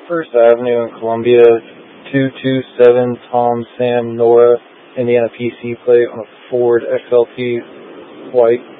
First Avenue in Columbia, 227 Tom Sam Nora, Indiana PC plate on a Ford XLT white.